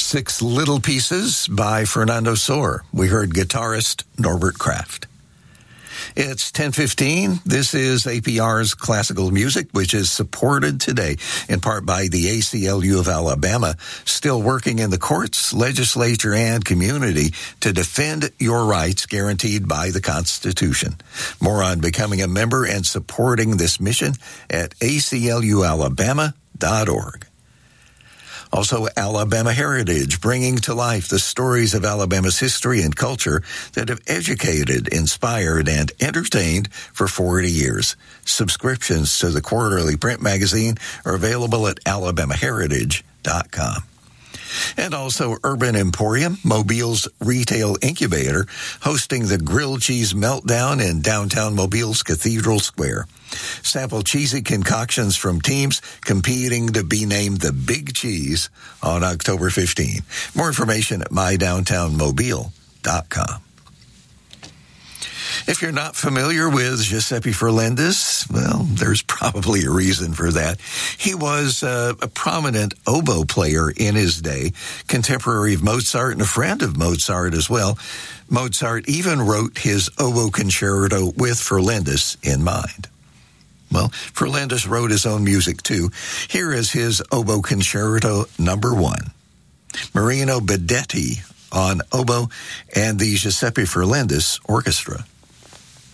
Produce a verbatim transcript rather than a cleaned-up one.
Six Little Pieces by Fernando Sor. We heard guitarist Norbert Kraft. It's ten fifteen. This is A P R's Classical Music, which is supported today in part by the A C L U of Alabama, still working in the courts, legislature, and community to defend your rights guaranteed by the Constitution. More on becoming a member and supporting this mission at A C L U alabama dot org. Also, Alabama Heritage, bringing to life the stories of Alabama's history and culture that have educated, inspired, and entertained for forty years. Subscriptions to the quarterly print magazine are available at alabama heritage dot com. And also Urban Emporium, Mobile's retail incubator, hosting the Grilled Cheese Meltdown in downtown Mobile's Cathedral Square. Sample cheesy concoctions from teams competing to be named the Big Cheese on October fifteenth. More information at my downtown mobile dot com. If you're not familiar with Giuseppe Ferlendis, well, there's probably a reason for that. He was uh, a prominent oboe player in his day, contemporary of Mozart and a friend of Mozart as well. Mozart even wrote his oboe concerto with Ferlendis in mind. Well, Ferlendis wrote his own music too. Here is his oboe concerto number one. Marino Bedetti on oboe and the Giuseppe Ferlendis Orchestra.